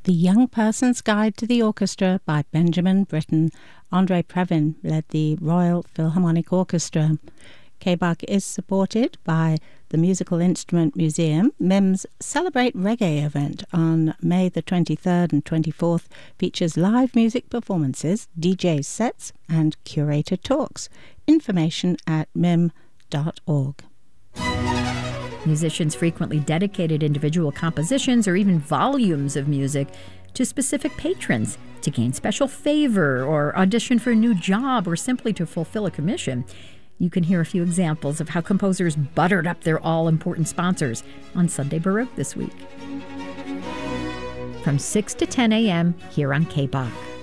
The Young Person's Guide to the Orchestra by Benjamin Britten. Andre Previn led the Royal Philharmonic Orchestra. KBUC is supported by the Musical Instrument Museum. MIM's Celebrate Reggae event on May the 23rd and 24th features live music performances, DJ sets, and curator talks. Information at mim.org. Musicians frequently dedicated individual compositions or even volumes of music to specific patrons to gain special favor or audition for a new job or simply to fulfill a commission. You can hear a few examples of how composers buttered up their all-important sponsors on Sunday Baroque this week. From 6 to 10 a.m. here on KBUC.